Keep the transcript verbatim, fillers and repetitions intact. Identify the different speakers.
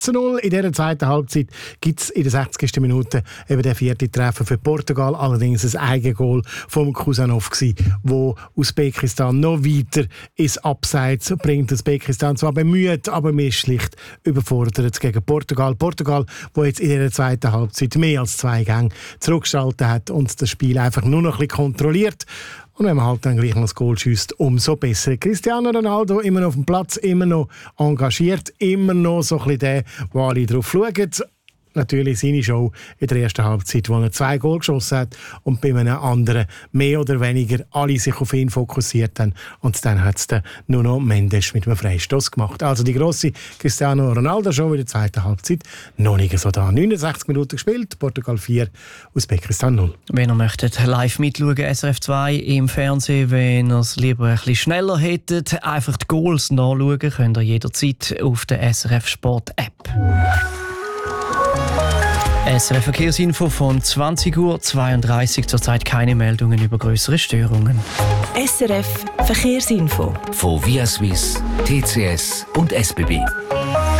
Speaker 1: zu null. In dieser zweiten Halbzeit gibt es in der sechzigsten Minute eben den vierten Treffer für Portugal. Allerdings ein Eigengoal vom Kusanov gsi, wo Usbekistan noch weiter ins Abseits bringt. Usbekistan zwar bemüht, aber mir ist schlicht überfordert gegen Portugal. Portugal, wo jetzt in der zweiten Halbzeit mehr als zwei Gänge zurückgeschaltet hat und das Spiel einfach nur noch ein bisschen kontrolliert. Und wenn man halt dann gleich noch das Goal schießt, umso besser. Cristiano Ronaldo immer noch auf dem Platz, immer noch engagiert, immer noch so ein bisschen der, wo alle drauf schauen. Natürlich seine Show in der ersten Halbzeit, wo er zwei Goal geschossen hat und bei einem anderen mehr oder weniger alle sich auf ihn fokussiert haben. Und dann hat es dann nur noch Mendes mit einem Freistoß gemacht. Also die grosse Cristiano Ronaldo-Show in der zweiten Halbzeit noch nicht so da. neunundsechzig Minuten gespielt, Portugal vier, Usbekistan null.
Speaker 2: Wenn ihr möchtet live mitschauen, S R F zwei im Fernsehen, wenn ihr es lieber ein bisschen schneller hättet, einfach die Goals nachschauen, könnt ihr jederzeit auf der S R F Sport App. S R F Verkehrsinfo von zwanzig Uhr zweiunddreißig. Zurzeit keine Meldungen über größere Störungen.
Speaker 3: S R F Verkehrsinfo
Speaker 4: von Via Swiss, T C S und S B B.